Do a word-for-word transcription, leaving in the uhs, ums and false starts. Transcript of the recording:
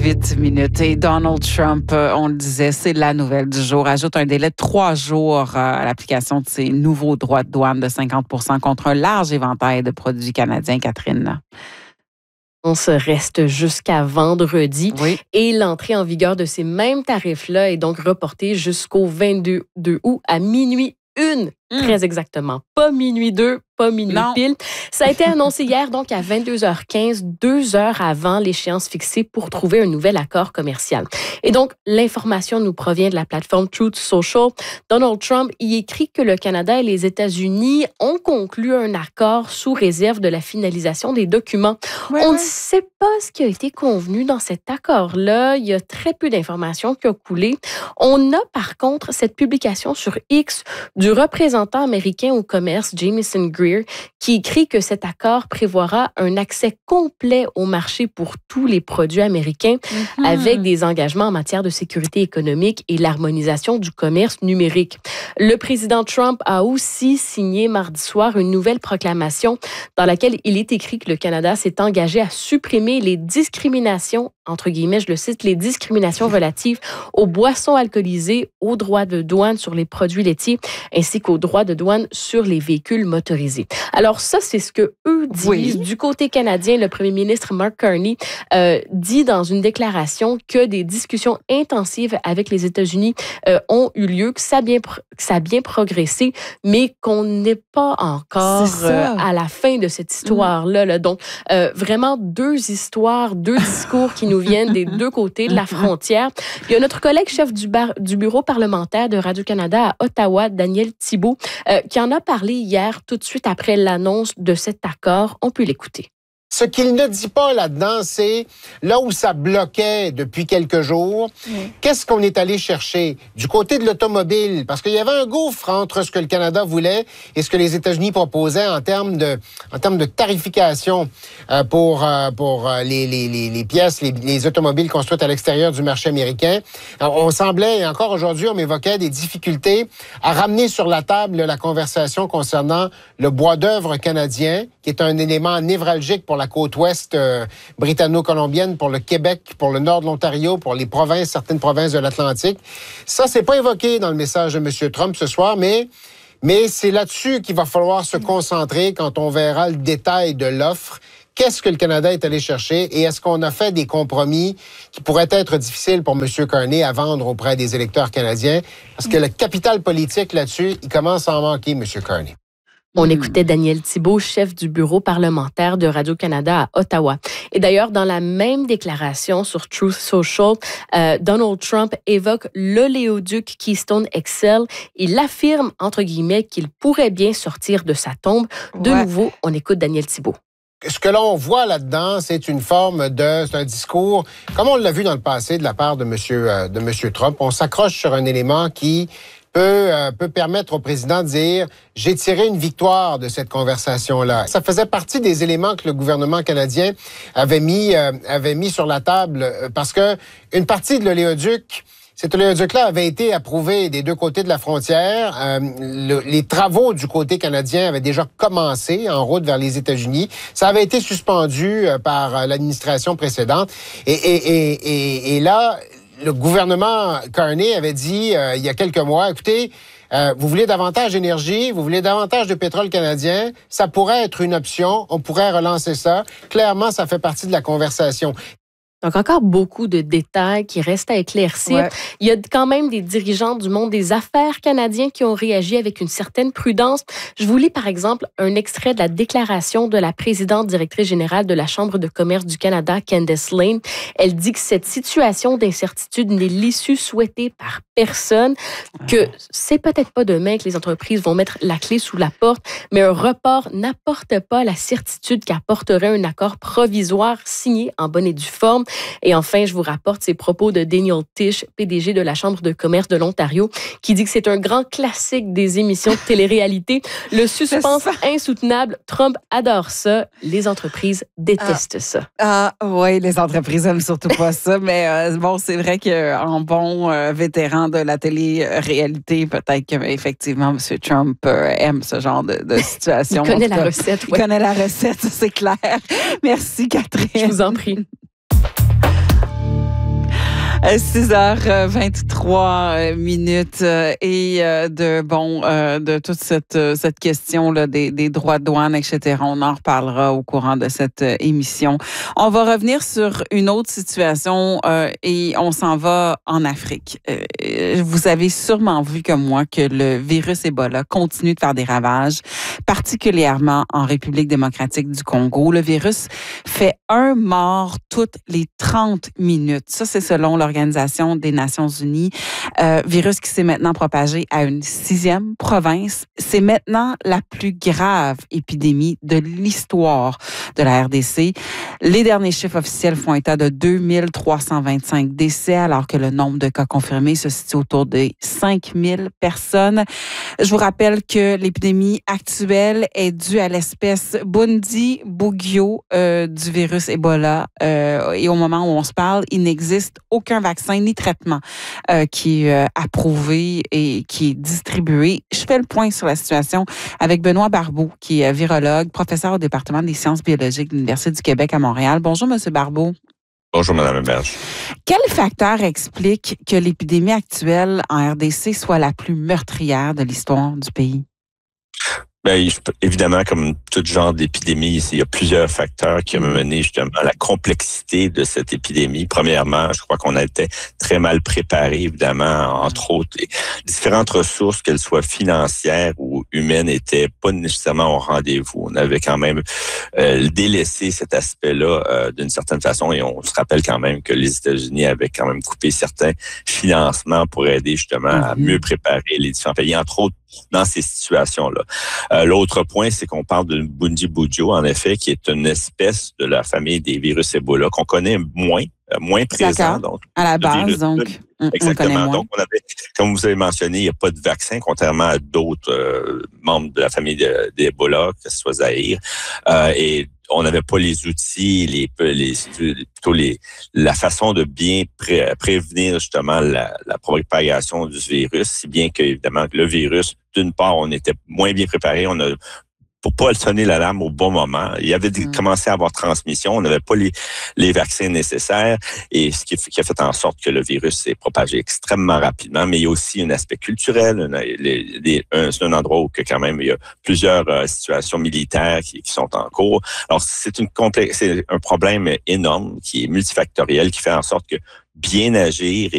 huit minutes. Et Donald Trump, on le disait, c'est la nouvelle du jour, ajoute un délai de trois jours à l'application de ses nouveaux droits de douane de cinquante pour cent contre un large éventail de produits canadiens. Catherine. On se reste jusqu'à vendredi. Oui. Et l'entrée en vigueur de ces mêmes tarifs-là est donc reportée jusqu'au vingt-deux août à minuit une. Mmh. Très exactement. Pas minuit deux, pas minuit non. pile. Ça a été annoncé hier, donc à vingt-deux heures quinze, deux heures avant l'échéance fixée pour trouver un nouvel accord commercial. Et donc, l'information nous provient de la plateforme Truth Social. Donald Trump y écrit que le Canada et les États-Unis ont conclu un accord sous réserve de la finalisation des documents. Ouais, On ne ouais. sait pas ce qui a été convenu dans cet accord-là. Il y a très peu d'informations qui ont coulé. On a par contre cette publication sur X du représentant américain au commerce, Jamieson Greer, qui écrit que cet accord prévoira un accès complet au marché pour tous les produits américains mm-hmm. avec des engagements en matière de sécurité économique et l'harmonisation du commerce numérique. Le président Trump a aussi signé mardi soir une nouvelle proclamation dans laquelle il est écrit que le Canada s'est engagé à supprimer les discriminations, entre guillemets, je le cite, les discriminations relatives aux boissons alcoolisées, aux droits de douane sur les produits laitiers, ainsi qu'aux droits de douane sur les véhicules motorisés. Alors ça, c'est ce que eux disent. Oui. Du côté canadien, le premier ministre Mark Carney euh, dit dans une déclaration que des discussions intensives avec les États-Unis euh, ont eu lieu, que ça a bien, que ça a bien progressé, mais qu'on n'est pas encore euh, à la fin de cette histoire-là. Là. Donc, euh, vraiment deux histoires, deux discours qui nous viennent des deux côtés de la frontière. Il y a notre collègue chef du, bar, du bureau parlementaire de Radio-Canada à Ottawa, Daniel Thibault, euh, qui en a parlé hier tout de suite après l'annonce de cet accord. On peut l'écouter. Ce qu'il ne dit pas là-dedans, c'est là où ça bloquait depuis quelques jours, mmh. qu'est-ce qu'on est allé chercher du côté de l'automobile? Parce qu'il y avait un gouffre entre ce que le Canada voulait et ce que les États-Unis proposaient en termes de, en termes de tarification euh, pour, euh, pour euh, les, les, les, les pièces, les, les automobiles construites à l'extérieur du marché américain. Alors, on semblait, et encore aujourd'hui, on m'évoquait des difficultés à ramener sur la table la conversation concernant le bois d'œuvre canadien, qui est un élément névralgique pour la côte ouest euh, britanno-colombienne, pour le Québec, pour le nord de l'Ontario, pour les provinces, certaines provinces de l'Atlantique. Ça, c'est pas évoqué dans le message de M. Trump ce soir, mais, mais c'est là-dessus qu'il va falloir se concentrer quand on verra le détail de l'offre. Qu'est-ce que le Canada est allé chercher et est-ce qu'on a fait des compromis qui pourraient être difficiles pour M. Carney à vendre auprès des électeurs canadiens? Parce que le capital politique là-dessus, il commence à en manquer, M. Carney. On écoutait Daniel Thibault, chef du bureau parlementaire de Radio-Canada à Ottawa. Et d'ailleurs, dans la même déclaration sur Truth Social, euh, Donald Trump évoque l'oléoduc Keystone X L. Il affirme, entre guillemets, qu'il pourrait bien sortir de sa tombe. De ouais. nouveau, on écoute Daniel Thibault. Ce que l'on voit là-dedans, c'est une forme de... C'est un discours, comme on l'a vu dans le passé de la part de M. Euh, de M. Trump. On s'accroche sur un élément qui... Peut, euh, peut permettre au président de dire « J'ai tiré une victoire de cette conversation-là ». Ça faisait partie des éléments que le gouvernement canadien avait mis, euh, avait mis sur la table euh, parce que une partie de l'oléoduc, cet oléoduc-là avait été approuvé des deux côtés de la frontière. Euh, le, les travaux du côté canadien avaient déjà commencé en route vers les États-Unis. Ça avait été suspendu euh, par l'administration précédente. Et, et, et, et, et là... Le gouvernement Carney avait dit euh, il y a quelques mois, écoutez, euh, vous voulez davantage d'énergie, vous voulez davantage de pétrole canadien, ça pourrait être une option, on pourrait relancer ça. Clairement, ça fait partie de la conversation. Donc, encore beaucoup de détails qui restent à éclaircir. Ouais. Il y a quand même des dirigeants du monde des affaires canadiens qui ont réagi avec une certaine prudence. Je vous lis, par exemple, un extrait de la déclaration de la présidente directrice générale de la Chambre de commerce du Canada, Candace Lane. Elle dit que cette situation d'incertitude n'est l'issue souhaitée par personne, que c'est peut-être pas demain que les entreprises vont mettre la clé sous la porte, mais un report n'apporte pas la certitude qu'apporterait un accord provisoire signé en bonne et due forme. Et enfin, je vous rapporte ces propos de Daniel Tisch, P D G de la Chambre de commerce de l'Ontario, qui dit que c'est un grand classique des émissions de télé-réalité. Le suspense insoutenable, Trump adore ça. Les entreprises détestent ah, ça. Ah oui, les entreprises n'aiment surtout pas ça. Mais euh, bon, c'est vrai qu'en bon euh, vétéran de la télé-réalité, peut-être qu'effectivement, M. Trump euh, aime ce genre de, de situation. Il connaît la recette. Il ouais. connaît la recette, c'est clair. Merci, Catherine. Je vous en prie. six heures vingt-trois minutes et de bon de toute cette cette question là des, des droits de douane, et cetera. On en reparlera au courant de cette émission. On va revenir sur une autre situation euh, et on s'en va en Afrique. Euh, vous avez sûrement vu comme moi que le virus Ebola continue de faire des ravages, particulièrement en République démocratique du Congo. Le virus fait un mort toutes les trente minutes. Ça, c'est selon l'Organisation des Nations Unies. Euh, virus qui s'est maintenant propagé à une sixième province. C'est maintenant la plus grave épidémie de l'histoire de la R D C. Les derniers chiffres officiels font état de deux mille trois cent vingt-cinq décès, alors que le nombre de cas confirmés se situe autour de cinq mille personnes. Je vous rappelle que l'épidémie actuelle est due à l'espèce Bundibugyo euh, du virus Ebola. Euh, et au moment où on se parle, il n'existe aucun vaccin ni traitement euh, qui est euh, approuvé et qui est distribué. Je fais le point sur la situation avec Benoît Barbeau, qui est virologue, professeur au département des sciences biologiques de l'Université du Québec à Montréal. Bonjour, M. Barbeau. Bonjour, Mme Berge. Quel facteur explique que l'épidémie actuelle en R D C soit la plus meurtrière de l'histoire du pays? Bien, évidemment, comme tout genre d'épidémie, il y a plusieurs facteurs qui ont mené justement à la complexité de cette épidémie. Premièrement, je crois qu'on a été très mal préparé, évidemment, entre autres. Les différentes ressources, qu'elles soient financières ou humaines, n'étaient pas nécessairement au rendez-vous. On avait quand même euh, délaissé cet aspect-là euh, d'une certaine façon, et on se rappelle quand même que les États-Unis avaient quand même coupé certains financements pour aider justement à mieux préparer les différents pays, entre autres dans ces situations-là. Euh, l'autre point, c'est qu'on parle de Bundibugyo, en effet, qui est une espèce de la famille des virus Ebola qu'on connaît moins, euh, moins présent. Donc, à la base, virus, donc, on, exactement. on connaît moins. Donc, on avait, comme vous avez mentionné, il n'y a pas de vaccin, contrairement à d'autres euh, membres de la famille de, d'Ebola, que ce soit Zaïre. Euh, et on n'avait pas les outils, les, les plutôt les la façon de bien pré, prévenir justement la, la propagation du virus, si bien que évidemment le virus, d'une part, on était moins bien préparé, on a pour pas sonner l'alarme au bon moment. Il y avait mmh. commencé à avoir transmission, on n'avait pas les, les vaccins nécessaires, et ce qui, qui a fait en sorte que le virus s'est propagé extrêmement rapidement. Mais il y a aussi un aspect culturel. Un, les, les, un, c'est un endroit où que quand même il y a plusieurs euh, situations militaires qui, qui sont en cours. Alors c'est une complexe, c'est un problème énorme qui est multifactoriel, qui fait en sorte que bien agir